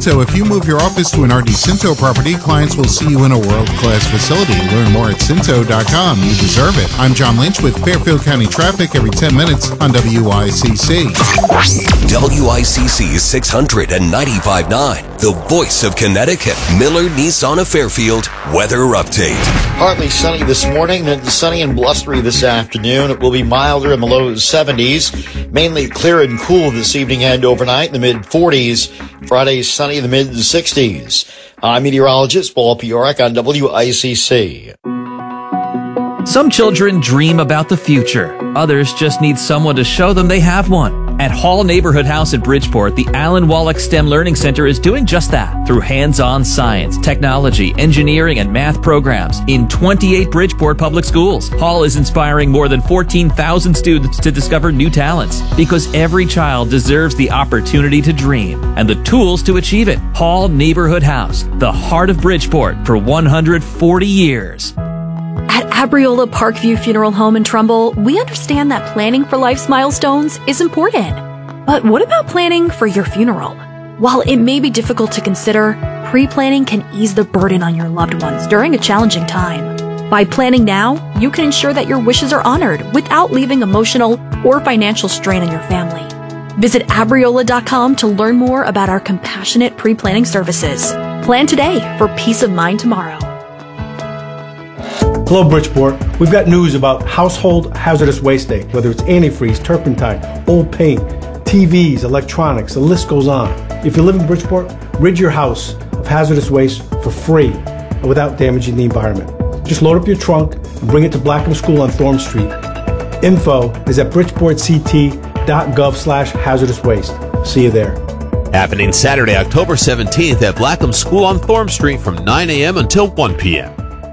Cinto. If you move your office to an RD Cinto property, clients will see you in a world-class facility. Learn more at Cinto.com. You deserve it. I'm John Lynch with Fairfield County Traffic every 10 minutes on WICC. WICC 695.9, the voice of Connecticut. Miller Nissan of Fairfield weather update. Partly sunny this morning, then sunny and blustery this afternoon. It will be milder in the low 70s, mainly clear and cool this evening and overnight in the mid-40s. Friday, sunny in the mid-60s. I'm meteorologist Paul Piorek on WICC. Some children dream about the future. Others just need someone to show them they have one. At Hall Neighborhood House at Bridgeport, the Alan Wallach STEM Learning Center is doing just that through hands-on science, technology, engineering, and math programs in 28 Bridgeport public schools. Hall is inspiring more than 14,000 students to discover new talents because every child deserves the opportunity to dream and the tools to achieve it. Hall Neighborhood House, the heart of Bridgeport for 140 years. At Abriola Parkview Funeral Home in Trumbull, we understand that planning for life's milestones is important. But what about planning for your funeral? While it may be difficult to consider, pre-planning can ease the burden on your loved ones during a challenging time. By planning now, you can ensure that your wishes are honored without leaving emotional or financial strain on your family. Visit Abriola.com to learn more about our compassionate pre-planning services. Plan today for peace of mind tomorrow. Hello, Bridgeport. We've got news about Household Hazardous Waste Day. Whether it's antifreeze, turpentine, old paint, TVs, electronics, the list goes on. If you live in Bridgeport, rid your house of hazardous waste for free and without damaging the environment. Just load up your trunk and bring it to Blackham School on Thorne Street. Info is at bridgeportct.gov/hazardous waste. See you there. Happening Saturday, October 17th at Blackham School on Thorne Street from 9 a.m. until 1 p.m.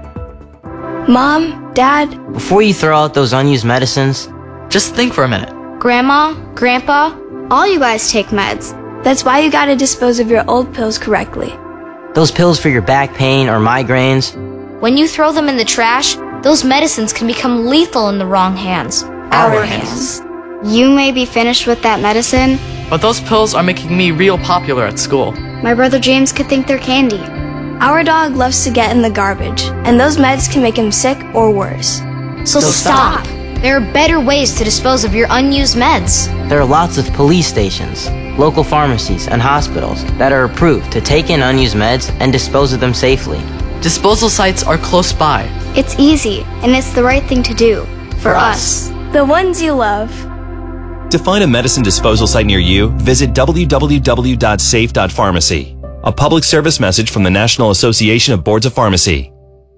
Mom, Dad, before you throw out those unused medicines, just think for a minute. Grandma, Grandpa, all you guys take meds. That's why you gotta dispose of your old pills correctly. Those pills for your back pain or migraines. When you throw them in the trash, those medicines can become lethal in the wrong hands. Our hands. You may be finished with that medicine, but those pills are making me real popular at school. My brother James could think they're candy. Our dog loves to get in the garbage, and those meds can make him sick or worse. So stop. There are better ways to dispose of your unused meds. There are lots of police stations, local pharmacies, and hospitals that are approved to take in unused meds and dispose of them safely. Disposal sites are close by. It's easy, and it's the right thing to do. For us. The ones you love. To find a medicine disposal site near you, visit www.safe.pharmacy. A public service message from the National Association of Boards of Pharmacy.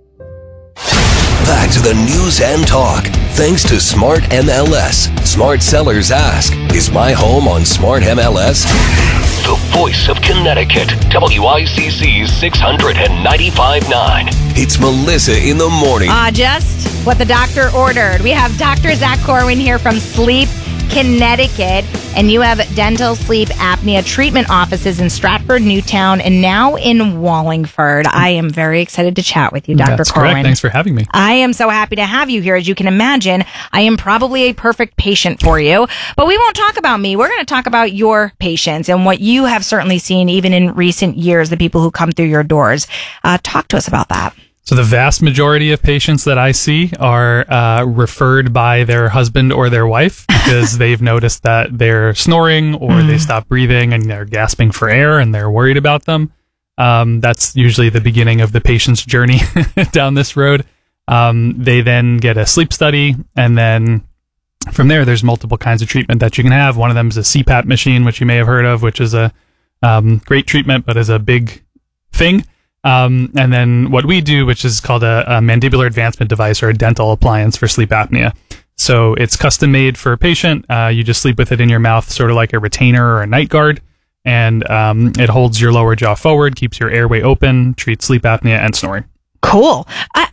Back to the news and talk. Thanks to Smart MLS. Smart sellers ask, is my home on Smart MLS? The voice of Connecticut. WICC 695.9. It's Melissa in the morning. Just what the doctor ordered. We have Dr. Zach Corwin here from Sleep Connecticut, and you have dental sleep apnea treatment offices in Stratford, Newtown, and now in Wallingford. I am very excited to chat with you, Dr. That's Corwin. Correct. Thanks for having me. I am so happy to have you here. As you can imagine, I am probably a perfect patient for you, but we won't talk about me. We're going to talk about your patients and what you have certainly seen even in recent years, the people who come through your doors. Talk to us about that. So the vast majority of patients that I see are referred by their husband or their wife because they've noticed that they're snoring or they stop breathing and they're gasping for air and they're worried about them. That's usually the beginning of the patient's journey down this road. They then get a sleep study, and then from there, there's multiple kinds of treatment that you can have. One of them is a CPAP machine, which you may have heard of, which is a great treatment, but is a big thing. And then what we do, which is called a mandibular advancement device or a dental appliance for sleep apnea. So it's custom made for a patient. You just sleep with it in your mouth, sort of like a retainer or a night guard. And it holds your lower jaw forward, keeps your airway open, treats sleep apnea and snoring. Cool.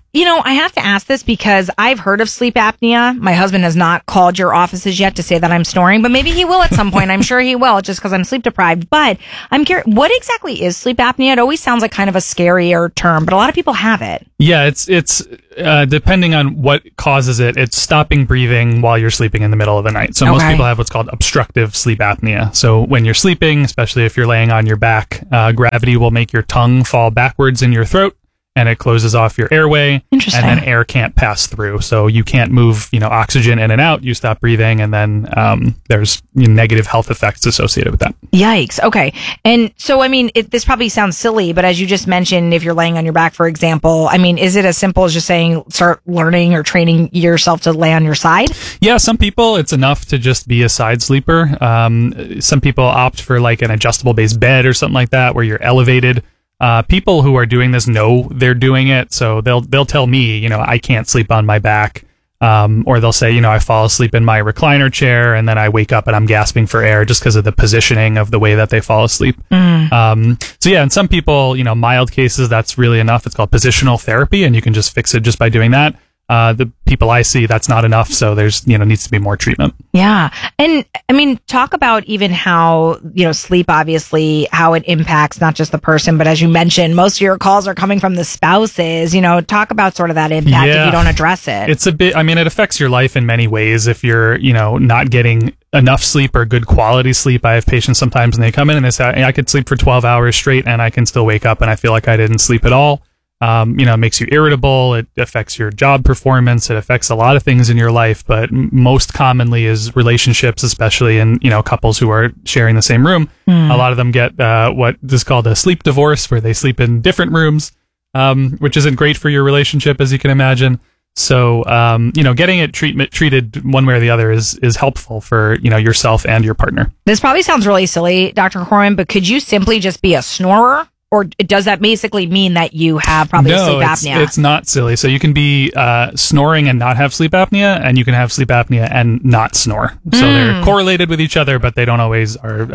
I have to ask this because I've heard of sleep apnea. My husband has not called your offices yet to say that I'm snoring, but maybe he will at some point. I'm sure he will, just because I'm sleep deprived. But I'm curious, what exactly is sleep apnea? It always sounds like kind of a scarier term, but a lot of people have it. Yeah, it's depending on what causes it, it's stopping breathing while you're sleeping in the middle of the night. So most people have what's called obstructive sleep apnea. So when you're sleeping, especially if you're laying on your back, gravity will make your tongue fall backwards in your throat, and it closes off your airway. Interesting. And then air can't pass through. So you can't move, oxygen in and out. You stop breathing, and then there's negative health effects associated with that. Yikes. Okay. And so, this probably sounds silly, but as you just mentioned, if you're laying on your back, for example, is it as simple as just saying, start learning or training yourself to lay on your side? Yeah, some people, it's enough to just be a side sleeper. Some people opt for like an adjustable base bed or something like that, where you're elevated. People who are doing this know they're doing it, so they'll tell me, I can't sleep on my back, or they'll say, I fall asleep in my recliner chair, and then I wake up and I'm gasping for air just because of the positioning of the way that they fall asleep. So yeah, in some people, mild cases, that's really enough. It's called positional therapy, and you can just fix it just by doing that. The people I see, that's not enough. So there's, needs to be more treatment. Yeah. And talk about even how, sleep, obviously, how it impacts not just the person, but as you mentioned, most of your calls are coming from the spouses. Talk about sort of that impact if you don't address it. It's a bit, it affects your life in many ways. If you're, not getting enough sleep or good quality sleep. I have patients sometimes and they come in and they say, I could sleep for 12 hours straight and I can still wake up and I feel like I didn't sleep at all. It makes you irritable. It affects your job performance. It affects a lot of things in your life, but most commonly is relationships, especially in, couples who are sharing the same room. A lot of them get, what is called a sleep divorce, where they sleep in different rooms, which isn't great for your relationship, as you can imagine. So, getting it treated one way or the other is helpful for, yourself and your partner. This probably sounds really silly, Dr. Corwin, but could you simply just be a snorer? Or does that basically mean that you have probably sleep apnea? It's not silly. So you can be snoring and not have sleep apnea, and you can have sleep apnea and not snore. So they're correlated with each other, but they don't always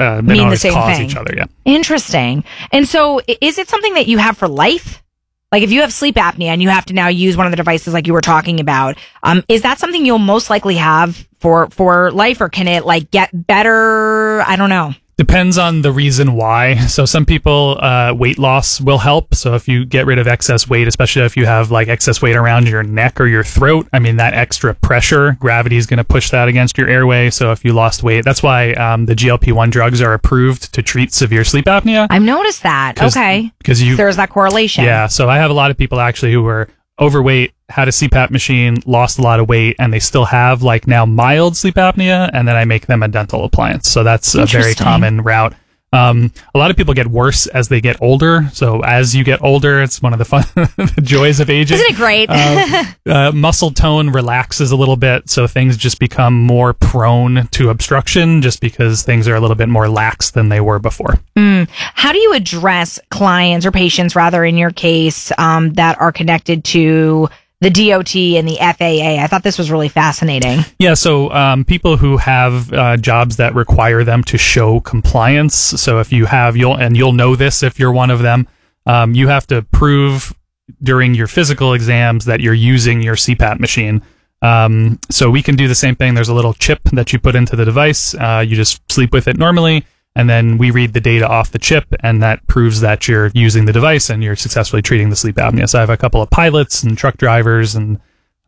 cause each other. Yeah. Interesting. And so is it something that you have for life? Like if you have sleep apnea and you have to now use one of the devices like you were talking about, is that something you'll most likely have for life, or can it get better? I don't know. Depends on the reason why. So some people, weight loss will help. So if you get rid of excess weight, especially if you have excess weight around your neck or your throat, that extra pressure, gravity is going to push that against your airway. So if you lost weight, that's why the GLP-1 drugs are approved to treat severe sleep apnea. I've noticed that. Okay. Because there's that correlation. Yeah. So I have a lot of people actually who were overweight, had a CPAP machine, lost a lot of weight, and they still have now mild sleep apnea, and then I make them a dental appliance. So that's a very common route. A lot of people get worse as they get older. So as you get older, it's one of the fun the joys of aging. Isn't it great? Muscle tone relaxes a little bit, so things just become more prone to obstruction just because things are a little bit more lax than they were before. How do you address clients or patients, rather, in your case, that are connected to the DOT and the FAA? I thought this was really fascinating. Yeah, so people who have jobs that require them to show compliance. So if you have, you'll know this if you're one of them, you have to prove during your physical exams that you're using your CPAP machine. So we can do the same thing. There's a little chip that you put into the device. You just sleep with it normally, and then we read the data off the chip, and that proves that you're using the device and you're successfully treating the sleep apnea. So I have a couple of pilots and truck drivers and,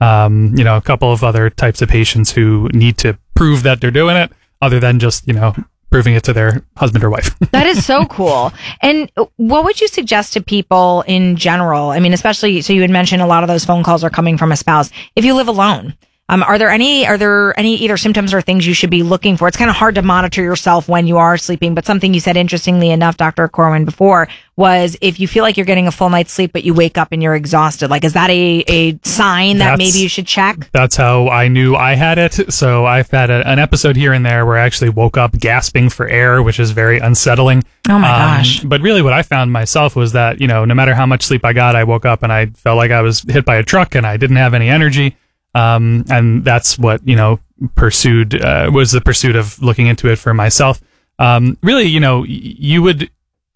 a couple of other types of patients who need to prove that they're doing it, other than just, proving it to their husband or wife. That is so cool. And what would you suggest to people in general? Especially, so you had mentioned a lot of those phone calls are coming from a spouse. If you live alone, are there any either symptoms or things you should be looking for? It's kind of hard to monitor yourself when you are sleeping, but something you said, interestingly enough, Dr. Corwin, before, was if you feel like you're getting a full night's sleep, but you wake up and you're exhausted, is that a sign that maybe you should check? That's how I knew I had it. So I've had an episode here and there where I actually woke up gasping for air, which is very unsettling. Oh my gosh. But really what I found myself was that, no matter how much sleep I got, I woke up and I felt like I was hit by a truck and I didn't have any energy. And that's what, pursued, was the pursuit of looking into it for myself. Really, you would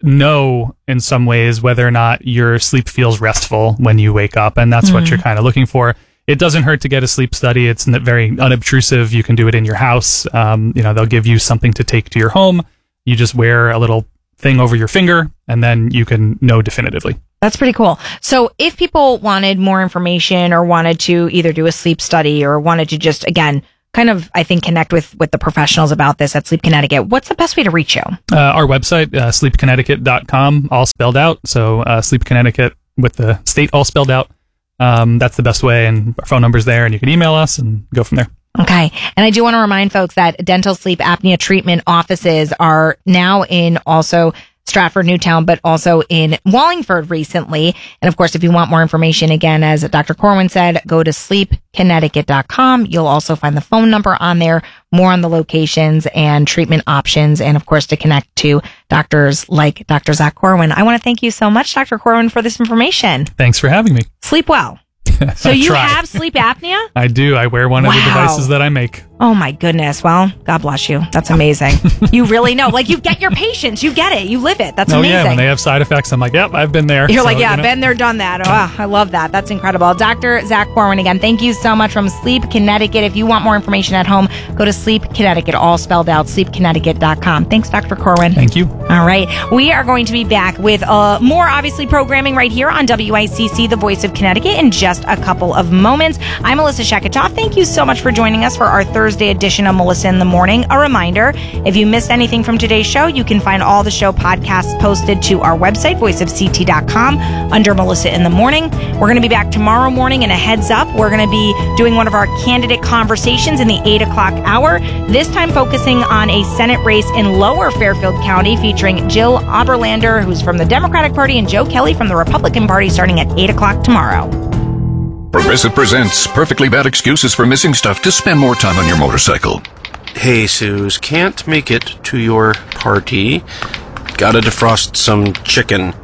know in some ways whether or not your sleep feels restful when you wake up, and that's what you're kind of looking for. It doesn't hurt to get a sleep study. It's very unobtrusive. You can do it in your house. They'll give you something to take to your home. You just wear a little thing over your finger, and then you can know definitively. That's pretty cool. So if people wanted more information or wanted to either do a sleep study or wanted to just, again, kind of, I think, connect with the professionals about this at Sleep Connecticut, what's the best way to reach you? Our website, sleepconnecticut.com, all spelled out. So Sleep Connecticut with the state all spelled out. That's the best way, and our phone number's there, and you can email us and go from there. Okay. And I do want to remind folks that dental sleep apnea treatment offices are now in also Stratford, Newtown, but also in Wallingford recently. And of course, if you want more information, again, as Dr. Corwin said, go to sleepconnecticut.com. You'll also find the phone number on there, more on the locations and treatment options, and of course, to connect to doctors like Dr. Zach Corwin. I want to thank you so much, Dr. Corwin, for this information. Thanks for having me. Sleep well. So you have sleep apnea? I do. I wear one of the devices that I make. Oh my goodness. Well, God bless you. That's amazing. You really know. Like, you get your patients. You get it. You live it. That's amazing. Yeah, when they have side effects, I'm like, yep, I've been there. You're like, yeah, been there, done that. Oh, I love that. That's incredible. Dr. Zach Corwin, again, thank you so much from Sleep Connecticut. If you want more information at home, go to Sleep Connecticut, all spelled out, sleepconnecticut.com. Thanks, Dr. Corwin. Thank you. All right. We are going to be back with more, obviously, programming right here on WICC, the voice of Connecticut, in just a couple of moments. I'm Melissa Sheketoff. Thank you so much for joining us for our Thursday edition of Melissa in the Morning. A reminder, if you missed anything from today's show, you can find all the show podcasts posted to our website, voiceofct.com, under Melissa in the Morning. We're going to be back tomorrow morning, and a heads up, we're going to be doing one of our candidate conversations in the 8 o'clock hour, this time focusing on a Senate race in Lower Fairfield County featuring Jill Oberlander, who's from the Democratic Party, and Joe Kelly from the Republican Party, starting at 8 o'clock tomorrow. Progressive presents Perfectly Bad Excuses for Missing Stuff to Spend More Time on Your Motorcycle. Hey, Suze, can't make it to your party. Gotta defrost some chicken.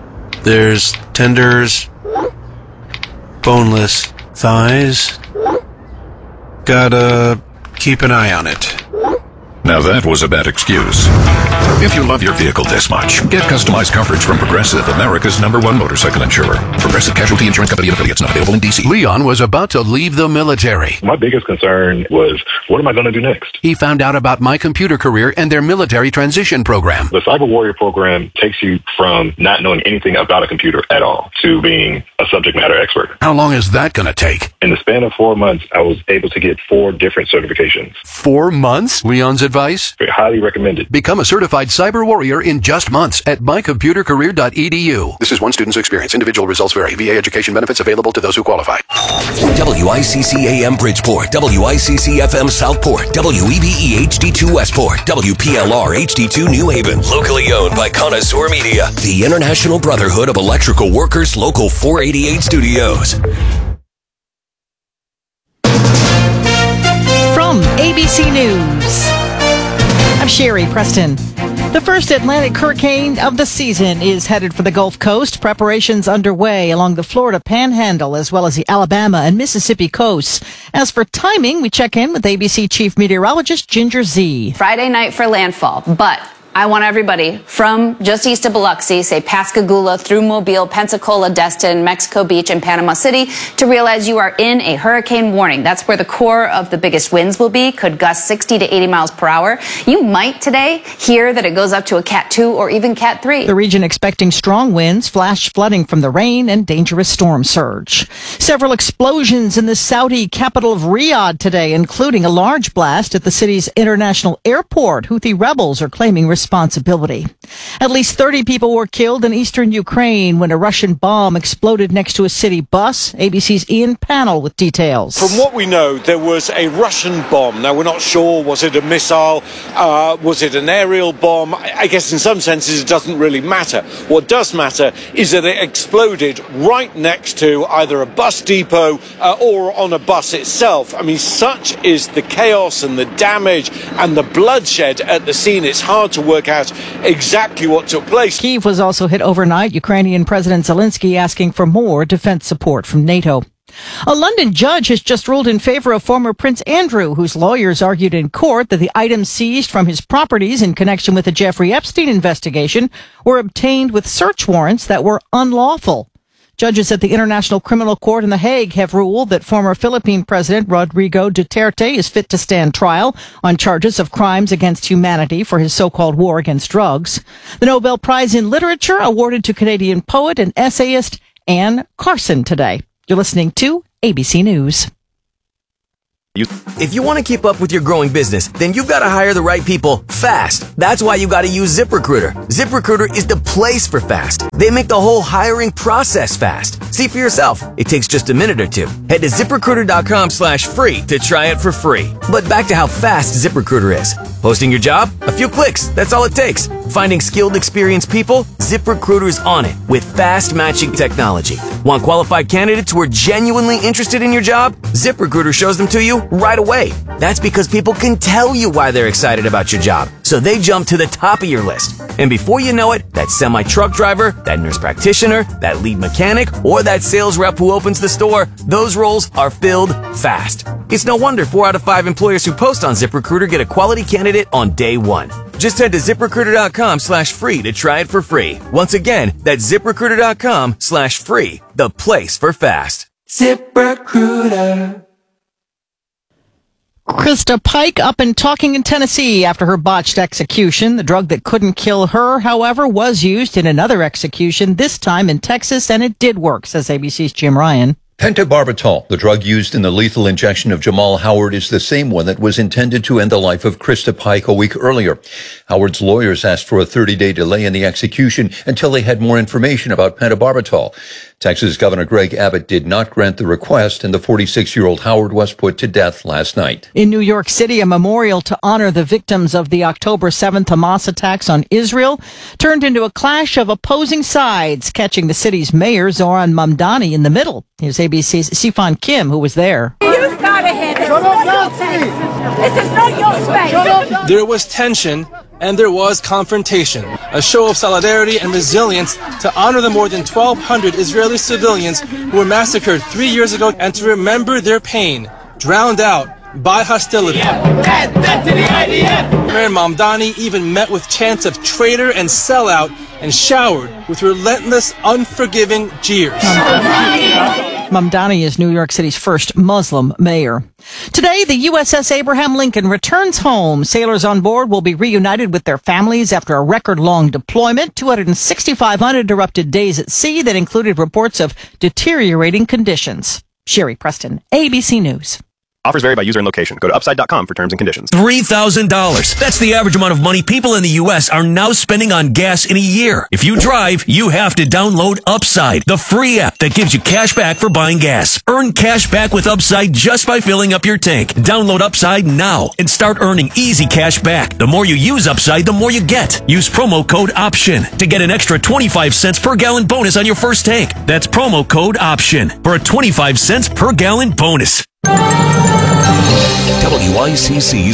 There's tenders, boneless thighs. Gotta keep an eye on it. Now that was a bad excuse. If you love your vehicle this much, get customized coverage from Progressive, America's #1 motorcycle insurer. Progressive Casualty Insurance Company and affiliates, not available in D.C. Leon was about to leave the military. My biggest concern was, what am I going to do next? He found out about My Computer Career and their military transition program. The Cyber Warrior program takes you from not knowing anything about a computer at all to being a subject matter expert. How long is that going to take? In the span of 4 months, I was able to get 4 different certifications. 4 months? Leon's advice? Highly recommended. Become a certified cyber warrior in just months at mycomputercareer.edu. This is one student's experience. Individual results vary. VA education benefits available to those who qualify. WICC AM Bridgeport, WICC FM Southport, WEBE HD2 Westport, WPLR HD2 New Haven. Locally owned by Connoisseur Media. The International Brotherhood of Electrical Workers, Local 488 Studios. From ABC News, I'm Sherry Preston. The first Atlantic hurricane of the season is headed for the Gulf Coast. Preparations underway along the Florida Panhandle as well as the Alabama and Mississippi coasts. As for timing, we check in with ABC Chief Meteorologist Ginger Z. Friday night for landfall, but I want everybody from just east of Biloxi, say Pascagoula, through Mobile, Pensacola, Destin, Mexico Beach, and Panama City, to realize you are in a hurricane warning. That's where the core of the biggest winds will be, could gust 60 to 80 miles per hour. You might today hear that it goes up to a Cat 2 or even Cat 3. The region expecting strong winds, flash flooding from the rain, and dangerous storm surge. Several explosions in the Saudi capital of Riyadh today, including a large blast at the city's international airport. Houthi rebels are claiming responsibility. At least 30 people were killed in eastern Ukraine when a Russian bomb exploded next to a city bus. ABC's Ian Pannell with details. From what we know, there was a Russian bomb. Now, we're not sure, was it a missile? Was it an aerial bomb? I guess in some senses it doesn't really matter. What does matter is that it exploded right next to either a bus depot or on a bus itself. I mean, such is the chaos and the damage and the bloodshed at the scene. It's hard to work out exactly what took place. Kyiv was also hit overnight. Ukrainian President Zelensky asking for more defense support from NATO. A London judge has just ruled in favor of former Prince Andrew, whose lawyers argued in court that the items seized from his properties in connection with the Jeffrey Epstein investigation were obtained with search warrants that were unlawful. Judges at the International Criminal Court in The Hague have ruled that former Philippine President Rodrigo Duterte is fit to stand trial on charges of crimes against humanity for his so-called war against drugs. The Nobel Prize in Literature awarded to Canadian poet and essayist Anne Carson today. You're listening to ABC News. If you want to keep up with your growing business, then you've got to hire the right people fast. That's why you got to use ZipRecruiter. ZipRecruiter is the place for fast. They make the whole hiring process fast. See for yourself. It takes just a minute or two. Head to ZipRecruiter.com/free to try it for free. But back to how fast ZipRecruiter is. Posting your job? A few clicks. That's all it takes. Finding skilled, experienced people? ZipRecruiter's on it with fast matching technology. Want qualified candidates who are genuinely interested in your job? ZipRecruiter shows them to you right away. That's because people can tell you why they're excited about your job, so they jump to the top of your list. And before you know it, that semi-truck driver, that nurse practitioner, that lead mechanic, or that sales rep who opens the store, those roles are filled fast. It's no wonder 4 out of 5 employers who post on ZipRecruiter get a quality candidate on day one. Just head to ZipRecruiter.com/free to try it for free. Once again, that's ZipRecruiter.com/free, the place for fast. ZipRecruiter. Krista Pike up and talking in Tennessee after her botched execution. The drug that couldn't kill her, however, was used in another execution, this time in Texas, and it did work, says ABC's Jim Ryan. Pentobarbital, the drug used in the lethal injection of Jamal Howard, is the same one that was intended to end the life of Krista Pike a week earlier. Howard's lawyers asked for a 30-day delay in the execution until they had more information about pentobarbital. Texas Governor Greg Abbott did not grant the request, and the 46-year-old Howard was put to death last night. In New York City, a memorial to honor the victims of the October 7th Hamas attacks on Israel turned into a clash of opposing sides, catching the city's mayor, Zoran Mamdani, in the middle. Here's ABC's Sifan Kim, who was there. You've got ahead. This is not your space. This is not your space. There was tension and there was confrontation, a show of solidarity and resilience to honor the more than 1,200 Israeli civilians who were massacred 3 years ago and to remember their pain, drowned out by hostility. Mayor Mamdani even met with chants of traitor and sellout and showered with relentless, unforgiving jeers. Mamdani is New York City's first Muslim mayor. Today, the USS Abraham Lincoln returns home. Sailors on board will be reunited with their families after a record-long deployment, 265 uninterrupted days at sea that included reports of deteriorating conditions. Sherry Preston, ABC News. Offers vary by user and location. Go to upside.com for terms and conditions. $3,000. That's the average amount of money people in the U.S. are now spending on gas in a year. If you drive, you have to download Upside, the free app that gives you cash back for buying gas. Earn cash back with Upside just by filling up your tank. Download Upside now and start earning easy cash back. The more you use Upside, the more you get. Use promo code OPTION to get an extra 25 cents per gallon bonus on your first tank. That's promo code OPTION for a 25 cents per gallon bonus. WICC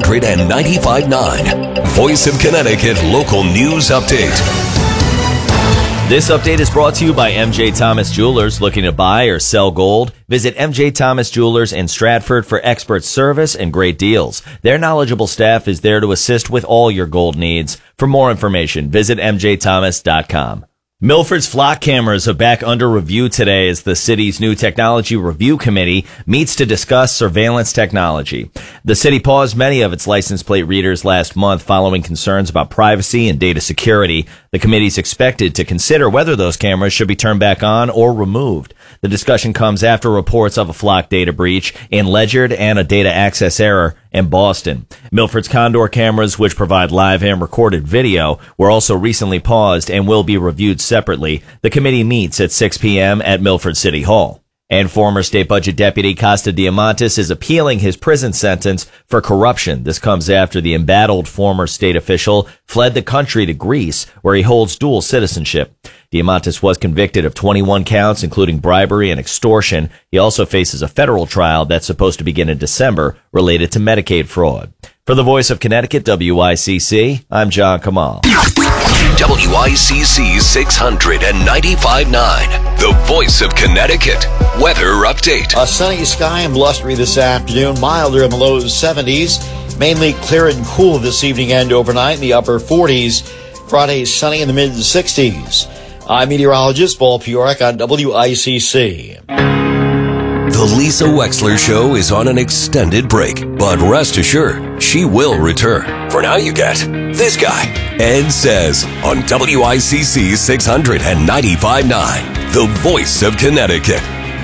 695.9, Voice of Connecticut Local News Update. This update is brought to you by MJ Thomas Jewelers. Looking to buy or sell gold? Visit MJ Thomas Jewelers in Stratford for expert service and great deals. Their knowledgeable staff is there to assist with all your gold needs. For more information, visit mjthomas.com. Milford's flock cameras are back under review today as the city's new technology review committee meets to discuss surveillance technology. The city paused many of its license plate readers last month following concerns about privacy and data security. The committee's expected to consider whether those cameras should be turned back on or removed. The discussion comes after reports of a flock data breach in Ledyard and a data access error in Boston. Milford's Condor cameras, which provide live and recorded video, were also recently paused and will be reviewed separately. The committee meets at 6 p.m. at Milford City Hall. And former State Budget Deputy Costa Diamantis is appealing his prison sentence for corruption. This comes after the embattled former state official fled the country to Greece, where he holds dual citizenship. Diamantis was convicted of 21 counts, including bribery and extortion. He also faces a federal trial that's supposed to begin in December related to Medicaid fraud. For the Voice of Connecticut, WICC, I'm John Kamal. WICC 695.9, the voice of Connecticut. Weather update. A sunny sky and blustery this afternoon, milder in the low 70s, mainly clear and cool this evening and overnight in the upper 40s. Friday, sunny in the mid 60s. I'm meteorologist Paul Piorek on WICC. The Lisa Wexler Show is on an extended break, but rest assured, she will return. For now, you get this guy, Ed Says, on WICC 695.9, the voice of Connecticut.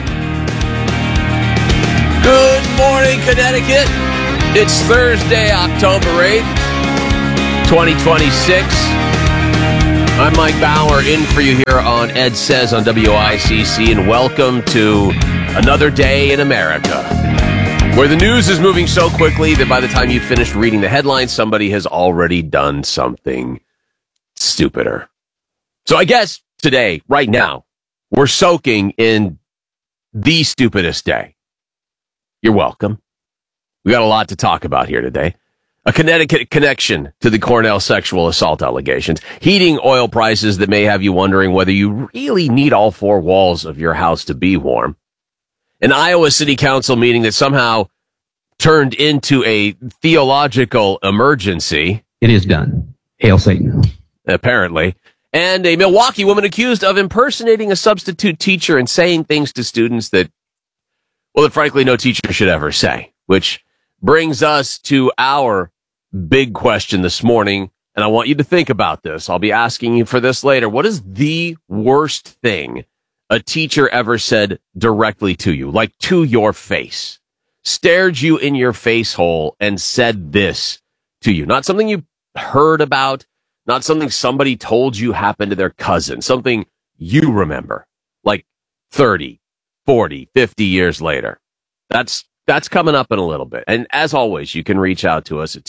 Good morning, Connecticut. It's Thursday, October 8th, 2026. I'm Mike Bauer, in for you here on Ed Says on WICC, and welcome to another day in America, where the news is moving so quickly that by the time you finished reading the headlines, somebody has already done something stupider. So I guess today, right now, we're soaking in the stupidest day. You're welcome. We got a lot to talk about here today. A Connecticut connection to the Cornell sexual assault allegations. Heating oil prices that may have you wondering whether you really need all four walls of your house to be warm. An Iowa City Council meeting that somehow turned into a theological emergency. It is done. Hail Satan. Apparently. And a Milwaukee woman accused of impersonating a substitute teacher and saying things to students that, well, that frankly no teacher should ever say. Which brings us to our big question this morning, and I want you to think about this. I'll be asking you for this later. What is the worst thing a teacher ever said directly to you, like to your face, stared you in your face hole and said this to you? Not something you heard about, not something somebody told you happened to their cousin, something you remember, like 30, 40, 50 years later. That's coming up in a little bit. And as always, you can reach out to us at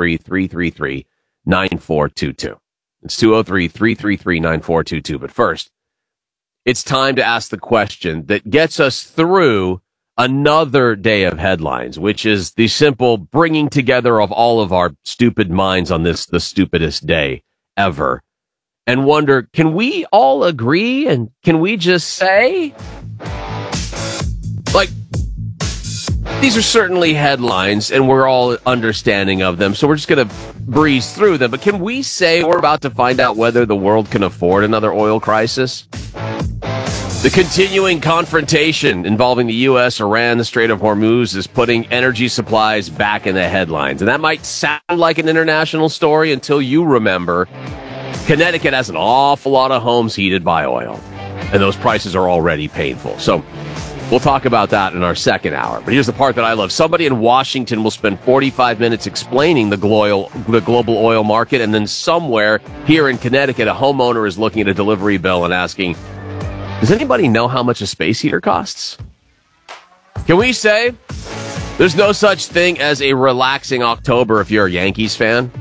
203-333-9422. It's 203-333-9422. But first, it's time to ask the question that gets us through another day of headlines, which is the simple bringing together of all of our stupid minds on this, the stupidest day ever, and wonder, can we all agree and can we just say, like, these are certainly headlines and we're all understanding of them, so we're just going to breeze through them, but can we say we're about to find out whether the world can afford another oil crisis? The continuing confrontation involving the U.S., Iran, the Strait of Hormuz is putting energy supplies back in the headlines. And that might sound like an international story until you remember Connecticut has an awful lot of homes heated by oil. And those prices are already painful. So we'll talk about that in our second hour. But here's the part that I love. Somebody in Washington will spend 45 minutes explaining the global oil market. And then somewhere here in Connecticut, a homeowner is looking at a delivery bill and asking, does anybody know how much a space heater costs? Can we say there's no such thing as a relaxing October if you're a Yankees fan?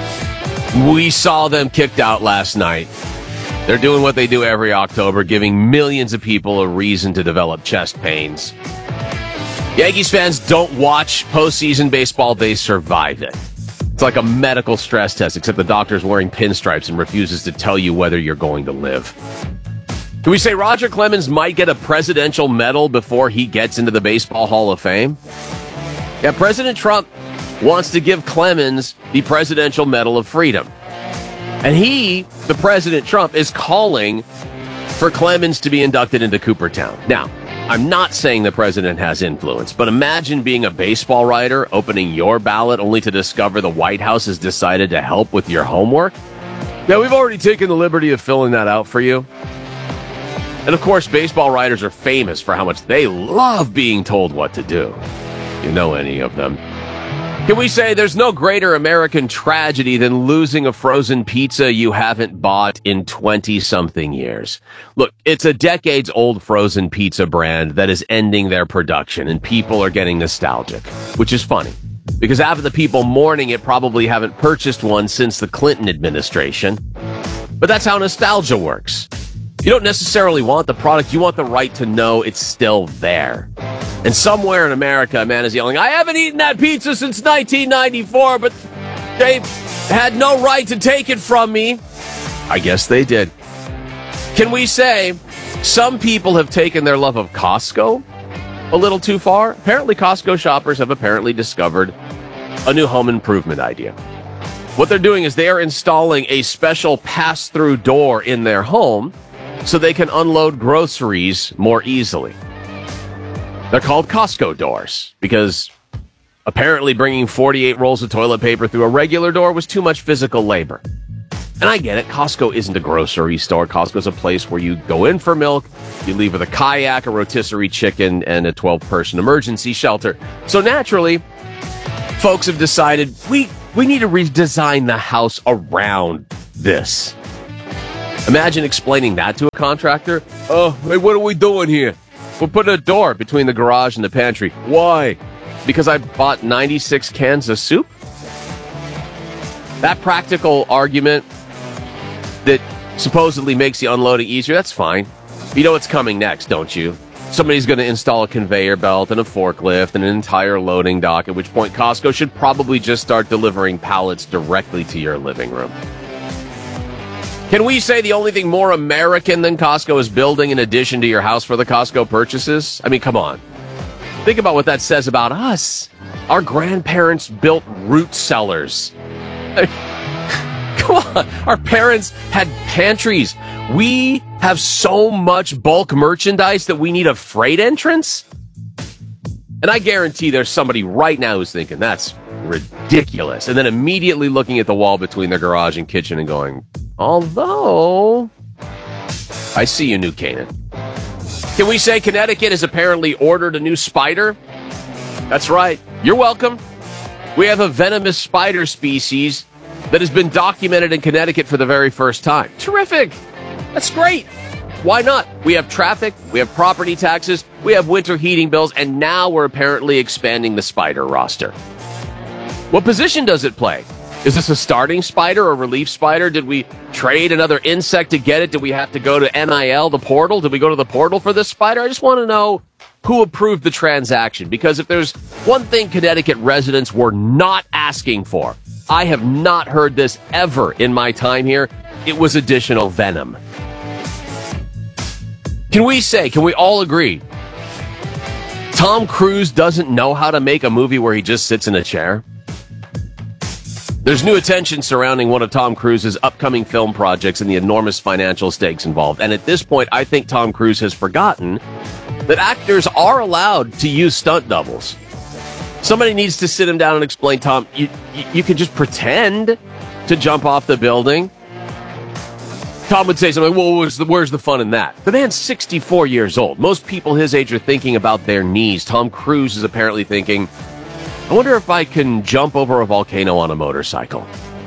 We saw them kicked out last night. They're doing what they do every October, giving millions of people a reason to develop chest pains. Yankees fans don't watch postseason baseball, they survive it. It's like a medical stress test, except the doctor's wearing pinstripes and refuses to tell you whether you're going to live. Can we say Roger Clemens might get a presidential medal before he gets into the Baseball Hall of Fame? Yeah, President Trump wants to give Clemens the Presidential Medal of Freedom. And he, the President Trump, is calling for Clemens to be inducted into Cooperstown. Now, I'm not saying the president has influence, but imagine being a baseball writer, opening your ballot only to discover the White House has decided to help with your homework. Now, we've already taken the liberty of filling that out for you. And of course, baseball writers are famous for how much they love being told what to do. You know any of them. Can we say there's no greater American tragedy than losing a frozen pizza you haven't bought in 20-something years? Look, it's a decades-old frozen pizza brand that is ending their production, and people are getting nostalgic, which is funny, because half of the people mourning it probably haven't purchased one since the Clinton administration. But that's how nostalgia works. You don't necessarily want the product, you want the right to know it's still there. And somewhere in America, a man is yelling, I haven't eaten that pizza since 1994, but they had no right to take it from me. I guess they did. Can we say some people have taken their love of Costco a little too far? Apparently, Costco shoppers have apparently discovered a new home improvement idea. What they're doing is they are installing a special pass-through door in their home so they can unload groceries more easily. They're called Costco doors because apparently bringing 48 rolls of toilet paper through a regular door was too much physical labor. And I get it. Costco isn't a grocery store. Costco's a place where you go in for milk, you leave with a kayak, a rotisserie chicken, and a 12-person emergency shelter. So naturally, folks have decided we need to redesign the house around this. Imagine explaining that to a contractor. Oh, hey, what are we doing here? We're putting a door between the garage and the pantry. Why? Because I bought 96 cans of soup? That practical argument that supposedly makes the unloading easier, that's fine. You know what's coming next, don't you? Somebody's going to install a conveyor belt and a forklift and an entire loading dock, at which point Costco should probably just start delivering pallets directly to your living room. Can we say the only thing more American than Costco is building in addition to your house for the Costco purchases? I mean, come on. Think about what that says about us. Our grandparents built root cellars. Come on. Our parents had pantries. We have so much bulk merchandise that we need a freight entrance? And I guarantee there's somebody right now who's thinking, that's ridiculous. And then immediately looking at the wall between their garage and kitchen and going, although, I see you, New Canaan. Can we say Connecticut has apparently ordered a new spider? That's right. You're welcome. We have a venomous spider species that has been documented in Connecticut for the very first time. Terrific. That's great. Why not? We have traffic, we have property taxes, we have winter heating bills, and now we're apparently expanding the spider roster. What position does it play? Is this a starting spider or relief spider? Did we trade another insect to get it? Did we have to go to NIL, the portal? Did we go to the portal for this spider? I just want to know who approved the transaction, because if there's one thing Connecticut residents were not asking for, I have not heard this ever in my time here, it was additional venom. Can we all agree, Tom Cruise doesn't know how to make a movie where he just sits in a chair? There's new attention surrounding one of Tom Cruise's upcoming film projects and the enormous financial stakes involved. And at this point, I think Tom Cruise has forgotten that actors are allowed to use stunt doubles. Somebody needs to sit him down and explain, Tom, you can just pretend to jump off the building. Tom would say something, well, where's the fun in that? The man's 64 years old. Most people his age are thinking about their knees. Tom Cruise is apparently thinking, I wonder if I can jump over a volcano on a motorcycle.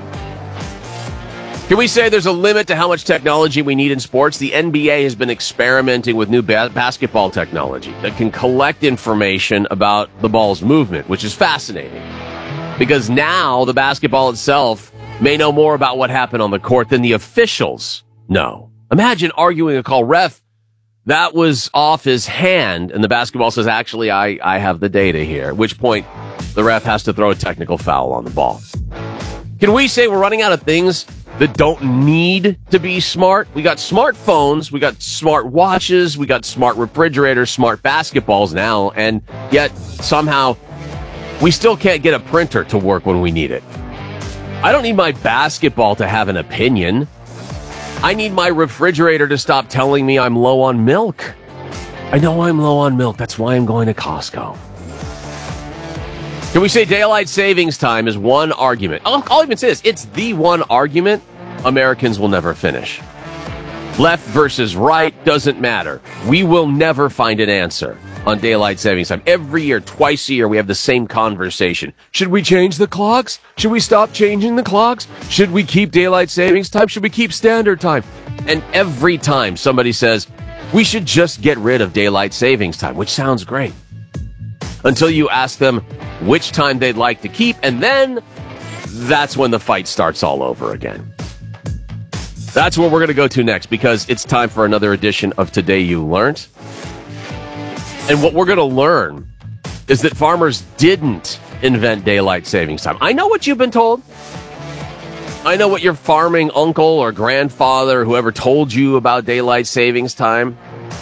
Can we say there's a limit to how much technology we need in sports? The NBA has been experimenting with new basketball technology that can collect information about the ball's movement, which is fascinating. Because now the basketball itself may know more about what happened on the court than the officials know. Imagine arguing a call, ref, that was off his hand, and the basketball says, actually, I have the data here, at which point the ref has to throw a technical foul on the ball. Can we say we're running out of things that don't need to be smart? We got smartphones, we got smart watches, we got smart refrigerators, smart basketballs now, and yet somehow we still can't get a printer to work when we need it. I don't need my basketball to have an opinion. I need my refrigerator to stop telling me I'm low on milk. I know I'm low on milk. That's why I'm going to Costco. Can we say daylight savings time is one argument? I'll even say this. It's the one argument Americans will never finish. Left versus right doesn't matter. We will never find an answer on daylight savings time. Every year, twice a year, we have the same conversation. Should we change the clocks? Should we stop changing the clocks? Should we keep daylight savings time? Should we keep standard time? And every time somebody says, we should just get rid of daylight savings time, which sounds great. Until you ask them which time they'd like to keep, and then that's when the fight starts all over again. That's where we're going to go to next, because it's time for another edition of Today You Learned. And what we're going to learn is that farmers didn't invent daylight savings time. I know what you've been told. I know what your farming uncle or grandfather, whoever told you about daylight savings time,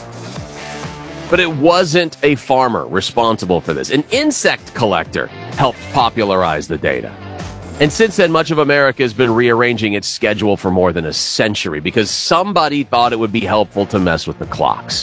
but it wasn't a farmer responsible for this. An insect collector helped popularize the data. And since then, much of America has been rearranging its schedule for more than a century because somebody thought it would be helpful to mess with the clocks.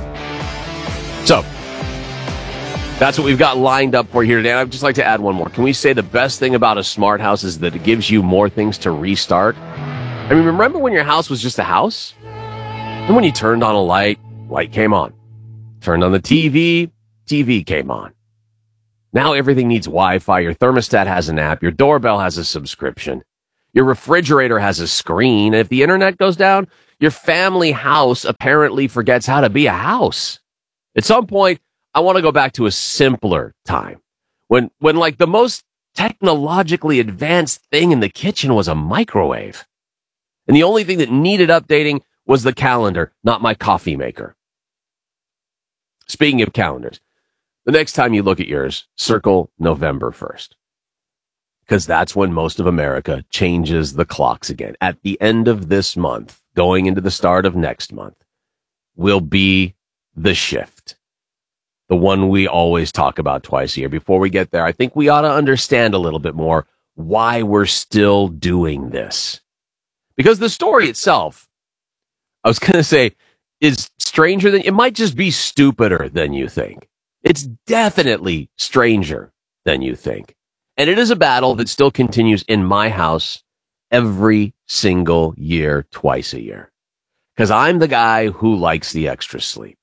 So, that's what we've got lined up for here today. And I'd just like to add one more. Can we say the best thing about a smart house is that it gives you more things to restart? I mean, remember when your house was just a house? And when you turned on a light, light came on. Turned on the TV, TV came on. Now everything needs Wi-Fi. Your thermostat has an app. Your doorbell has a subscription. Your refrigerator has a screen. And if the internet goes down, your family house apparently forgets how to be a house. At some point, I want to go back to a simpler time when like the most technologically advanced thing in the kitchen was a microwave. And the only thing that needed updating was the calendar, not my coffee maker. Speaking of calendars, the next time you look at yours, circle November 1st. Because that's when most of America changes the clocks again. At the end of this month, going into the start of next month, will be the shift. The one we always talk about twice a year. Before we get there, I think we ought to understand a little bit more why we're still doing this. Because the story itself, I was going to say, is stranger than, it might just be stupider than you think. It's definitely stranger than you think. And it is a battle that still continues in my house every single year, twice a year. Because I'm the guy who likes the extra sleep.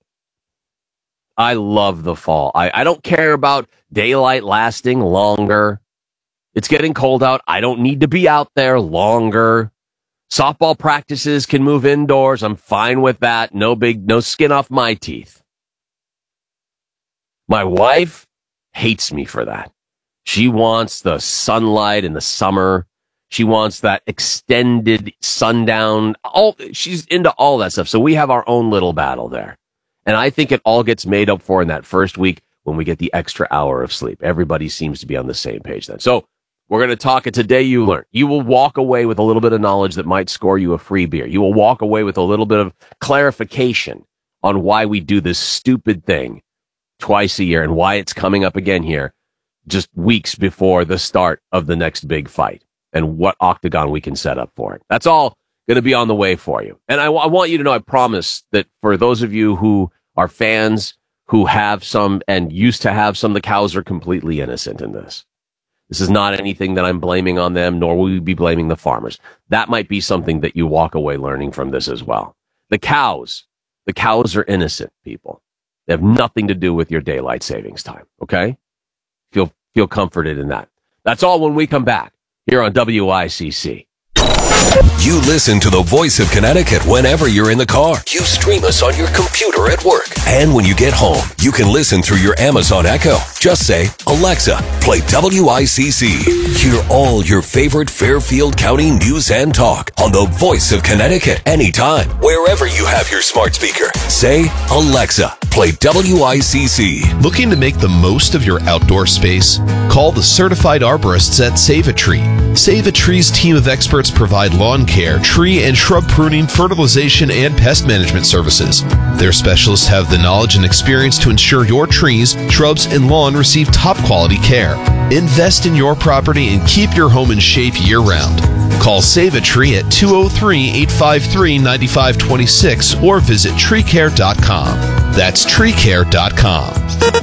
I love the fall. I don't care about daylight lasting longer. It's getting cold out. I don't need to be out there longer. Softball practices can move indoors. I'm fine with that. No skin off my teeth. My wife hates me for that. She wants the sunlight in the summer. She wants that extended sundown. She's into all that stuff. So we have our own little battle there. And I think it all gets made up for in that first week when we get the extra hour of sleep. Everybody seems to be on the same page then. So we're going to talk at Today You Learn. You will walk away with a little bit of knowledge that might score you a free beer. You will walk away with a little bit of clarification on why we do this stupid thing twice a year and why it's coming up again here just weeks before the start of the next big fight and what octagon we can set up for it. That's all going to be on the way for you. And I want you to know, I promise that for those of you who are fans, who have some and used to have some, the cows are completely innocent in this. This is not anything that I'm blaming on them, nor will we be blaming the farmers. That might be something that you walk away learning from this as well. The cows are innocent, people. They have nothing to do with your daylight savings time, okay? Feel comforted in that. That's all when we come back here on WICC. You listen to the voice of Connecticut whenever you're in the car. You stream us on your computer at work. And when you get home, you can listen through your Amazon Echo. Just say, Alexa, play WICC. Hear all your favorite Fairfield County news and talk on the voice of Connecticut anytime, wherever you have your smart speaker. Say, Alexa, play WICC. Looking to make the most of your outdoor space? Call the certified arborists at Save a Tree. Save a Tree's team of experts provide lawn care, tree and shrub pruning, fertilization, and pest management services. Their specialists have the knowledge and experience to ensure your trees, shrubs, and lawn receive top quality care. Invest in your property and keep your home in shape year-round. Call Save a Tree at 203-853-9526 or visit treecare.com. That's treecare.com.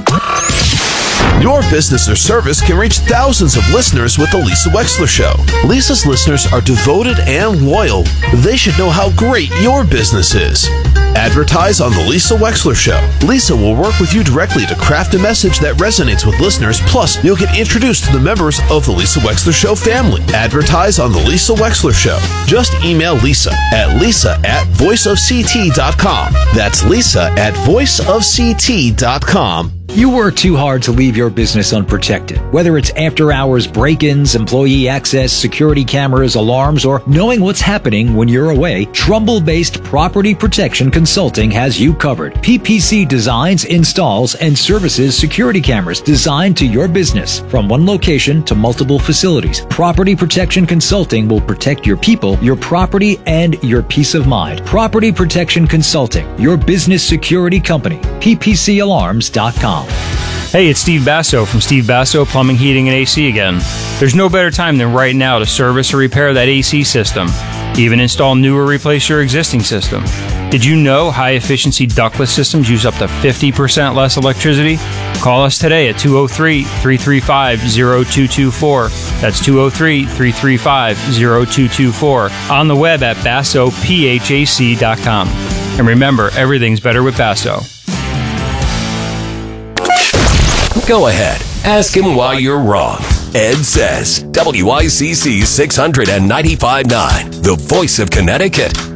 Your business or service can reach thousands of listeners with The Lisa Wexler Show. Lisa's listeners are devoted and loyal. They should know how great your business is. Advertise on The Lisa Wexler Show. Lisa will work with you directly to craft a message that resonates with listeners. Plus, you'll get introduced to the members of The Lisa Wexler Show family. Advertise on The Lisa Wexler Show. Just email Lisa at voiceofct.com. That's Lisa at voiceofct.com. You work too hard to leave your business unprotected. Whether it's after-hours break-ins, employee access, security cameras, alarms, or knowing what's happening when you're away, Trumbull-based Property Protection Consulting has you covered. PPC designs, installs, and services security cameras designed to your business from one location to multiple facilities. Property Protection Consulting will protect your people, your property, and your peace of mind. Property Protection Consulting, your business security company. PPCalarms.com. Hey, it's Steve Basso from Steve Basso Plumbing, Heating, and AC again. There's no better time than right now to service or repair that AC system. Even install new or replace your existing system. Did you know high-efficiency ductless systems use up to 50% less electricity? Call us today at 203-335-0224. That's 203-335-0224. On the web at BassoPHAC.com. And remember, everything's better with Basso. Go ahead. Ask him why you're wrong. Ed says, WICC 695.9, the voice of Connecticut.